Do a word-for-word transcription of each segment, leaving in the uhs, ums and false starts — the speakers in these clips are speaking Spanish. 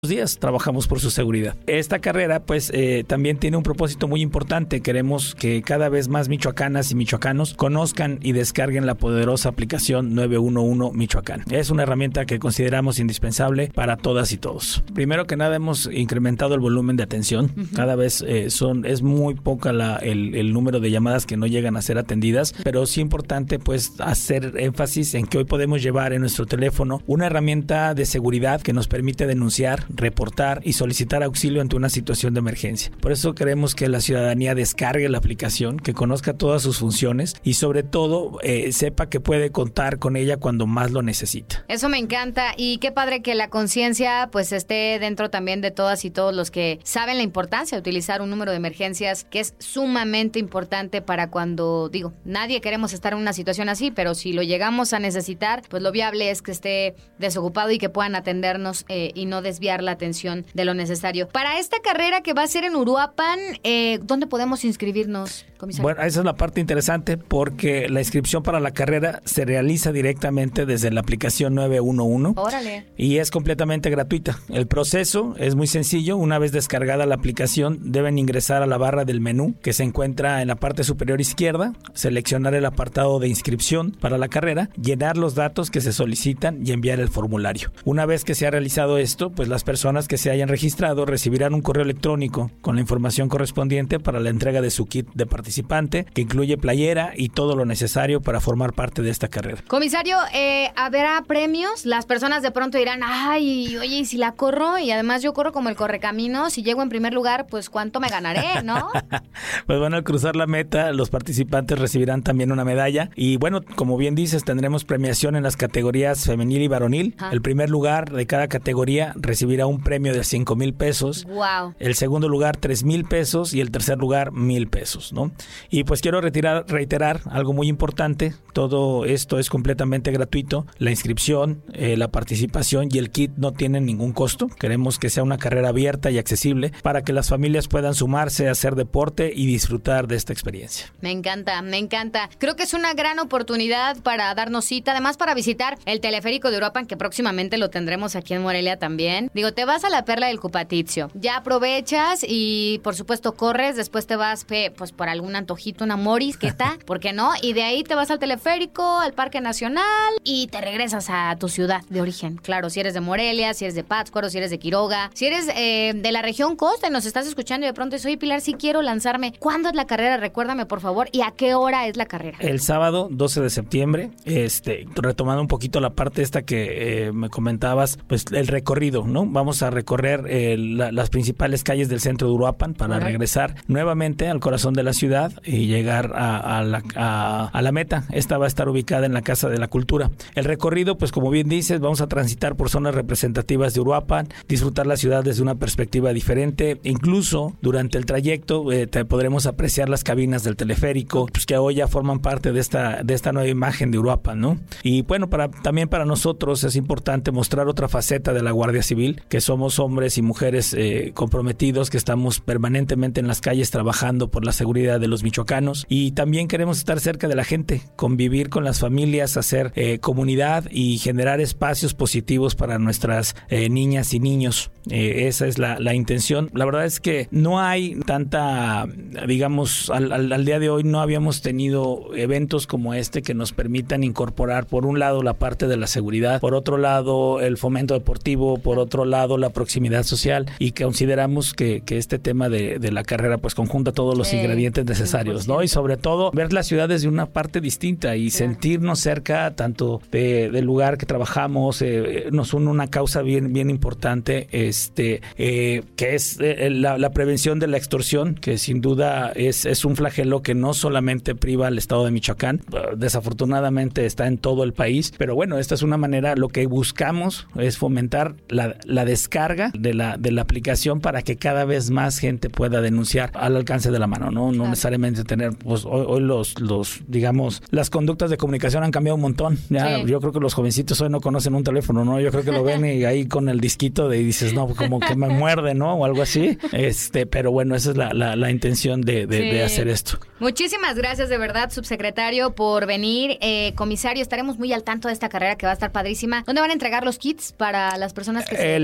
días trabajamos por su seguridad. Esta carrera pues eh, también tiene un propósito muy importante. Queremos que cada vez más michoacanas y michoacanos conozcan y descarguen la poderosa aplicación nueve uno uno Michoacán. Es una herramienta que consideramos indispensable para todas y todos. Primero que nada, hemos incrementado el volumen de atención. Uh-huh. Cada vez eh, son es muy poca la, el, el número de llamadas que no llegan a ser atendidas, pero sí importante pues hacer énfasis en que hoy podemos llevar en nuestro teléfono una herramienta de seguridad que nos permite denunciar, reportar y solicitar auxilio ante una situación de emergencia. Por eso queremos que la ciudadanía descargue la aplicación, que conozca todas sus funciones y sobre todo eh, sepa que puede contar con ella cuando más lo necesita. Eso me encanta y qué padre que la conciencia pues esté dentro también de todas y todos los que saben la importancia de utilizar un número de emergencias, que es sumamente importante para cuando, digo, nadie queremos estar en una situación así, pero si lo llegamos a necesitar, pues lo viable es que esté desocupado y que puedan atendernos eh, y no desviar la atención de lo necesario. Para esta carrera que va a ser en Uruapan, eh, ¿dónde podemos inscribirnos, comisario? Bueno, esa es la parte interesante porque la inscripción para la carrera se realiza directamente desde la aplicación nueve uno uno. Órale. Y es completamente gratuita. El proceso es muy sencillo. Una vez descargada la aplicación, deben ingresar a la barra del menú que se encuentra en la parte superior izquierda, seleccionar el apartado de inscripción para la carrera, llenar los datos que se solicitan y enviar el formulario. Una vez que se ha realizado esto, pues las personas que se hayan registrado recibirán un correo electrónico con la información correspondiente para la entrega de su kit de participante, que incluye playera y todo lo necesario para formar parte de esta carrera. Comisario, eh, ¿habrá premios? Las personas de pronto dirán, ay, oye, ¿y si la corro? Y además yo corro como el correcaminos, si llego en primer lugar, pues ¿cuánto me ganaré, no? Pues bueno, al cruzar la meta, los participantes recibirán también una medalla y bueno, como bien dices, tendremos premiación en las categorías femenil y varonil. Ajá. El primer lugar de cada categoría recibirá un premio de cinco mil pesos. Wow. El segundo lugar, tres mil pesos y el tercer lugar, mil pesos, ¿no? Y pues quiero retirar, reiterar algo muy importante. Todo esto es completamente gratuito. La inscripción, eh, la participación y el kit no tienen ningún costo. Queremos que sea una carrera abierta y accesible para que las familias puedan sumarse a hacer deporte y disfrutar de esta experiencia. Me encanta, me encanta. Creo que es una gran oportunidad para darnos cita, además para visitar el teleférico de Uruapan, que próximamente lo tendremos aquí en Morelia también. Digo, te vas a la Perla del Cupatizio, ya aprovechas y por supuesto corres, después te vas pe, pues por algún antojito, una morisqueta, ¿por qué no? Y de ahí te vas al teleférico, al Parque Nacional y te regresas a tu ciudad de origen. Claro, si eres de Morelia, si eres de Pátzcuaro, si eres de Quiroga, si eres eh, de la región costa y nos estás escuchando y de pronto dices, oye Pilar, si quiero lanzarme, ¿cuándo es la carrera? Recuérdame por favor, ¿y a qué hora es la carrera? El sábado doce de septiembre, este, retomando un poquito la parte esta que eh, me comentabas, pues el recorrido, ¿no? Vamos a recorrer eh, la, las principales calles del centro de Uruapan para uh-huh. regresar nuevamente al corazón de la ciudad y llegar a, a, la, a, a la meta. Esta va a estar ubicada en la Casa de la Cultura. El recorrido, pues como bien dices, vamos a transitar por zonas representativas de Uruapan, disfrutar la ciudad desde una perspectiva diferente. Incluso durante el trayecto eh, te podremos apreciar las cabinas del teleférico, pues que hoy ya forman parte de esta, de esta nueva imagen de Uruapan, ¿no? Y bueno, para, también para nosotros es importante mostrar otra faceta de la Guardia Civil, que somos hombres y mujeres eh, comprometidos, que estamos permanentemente en las calles trabajando por la seguridad de los michoacanos y también queremos estar cerca de la gente, convivir con las familias, hacer eh, comunidad y generar espacios positivos para nuestras eh, niñas y niños. Eh, esa es la, la intención. La verdad es que no hay tanta, digamos, al, al, al día de hoy no habíamos tenido eventos como este que nos permitan incorporar por un lado la parte de la seguridad, por otro lado el fomento deportivo, por otro lado la proximidad social y que consideramos que, que este tema de, de la carrera pues conjunta todos los sí, ingredientes necesarios, ¿no? Y sobre todo ver la ciudad desde una parte distinta y claro. sentirnos cerca tanto de, del lugar que trabajamos, eh, nos une una causa bien, bien importante, este, eh, que es eh, la, la prevención de la extorsión, que sin duda es, es un flagelo que no solamente priva al estado de Michoacán, desafortunadamente está en todo el país, pero bueno, esta es una manera, lo que buscamos es fomentar la, la descarga de la, de la aplicación para que cada vez más gente pueda denunciar al alcance de la mano, no, no claro. necesariamente tener, pues hoy, hoy los, los, digamos, las conductas de comunicación han cambiado un montón, ya, sí. yo creo que los jovencitos hoy no conocen un teléfono, ¿no? Yo creo que lo ven y ahí con el disquito de y dices, no, como que me muerde, ¿no? O algo así, este, pero bueno, esa es la, la, la intención de, de, sí. de hacer esto. Muchísimas gracias de verdad, subsecretario, por venir. Eh, comisario, estaremos muy al tanto de esta carrera que va a estar padrísima. ¿Dónde van a entregar los kits para las personas que se El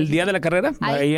el día de la carrera, Ahí- ahí